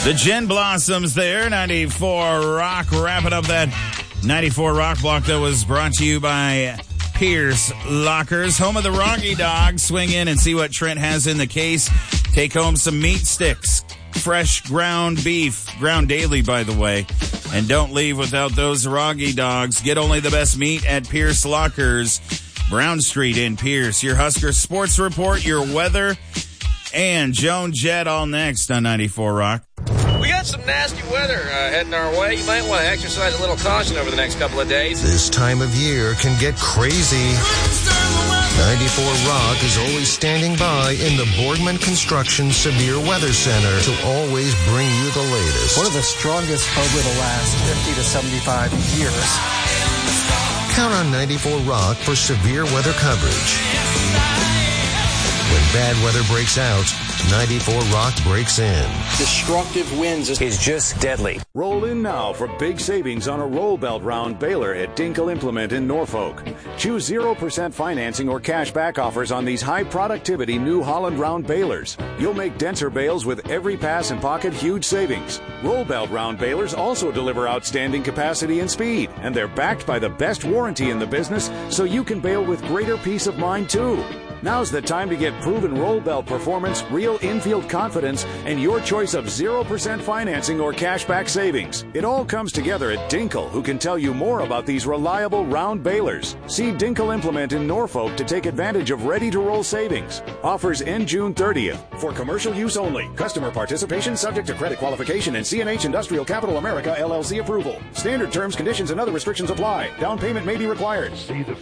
The Gin Blossoms there, 94 Rock. Wrapping up that 94 Rock block that was brought to you by Pierce Lockers, home of the Rocky Dog. Swing in and see what Trent has in the case. Take home some meat sticks, fresh ground beef, ground daily, by the way. And don't leave without those Rocky Dogs. Get only the best meat at Pierce Lockers, Brown Street in Pierce. Your Husker Sports Report, your weather, and Joan Jett all next on 94 Rock. We got some nasty weather heading our way. You might want to exercise a little caution over the next couple of days. This time of year can get crazy. 94 Rock is always standing by in the Boardman Construction Severe Weather Center to always bring you the latest. One of the strongest over the last 50 to 75 years. Count on 94 Rock for severe weather coverage. When bad weather breaks out, 94 Rock breaks in. Destructive winds is just deadly. Roll in now for big savings on a roll belt round baler at Dinkle Implement in Norfolk. Choose 0% financing or cash back offers on these high productivity New Holland round balers. You'll make denser bales with every pass and pocket huge savings. Roll belt round balers also deliver outstanding capacity and speed, and they're backed by the best warranty in the business, so you can bale with greater peace of mind too. Now's the time to get proven roll belt performance, real infield confidence, and your choice of 0% financing or cashback savings. It all comes together at Dinkle, who can tell you more about these reliable round balers. See Dinkle Implement in Norfolk to take advantage of ready-to-roll savings. Offers end June 30th. For commercial use only. Customer participation subject to credit qualification and CNH Industrial Capital America LLC approval. Standard terms, conditions, and other restrictions apply. Down payment may be required. See the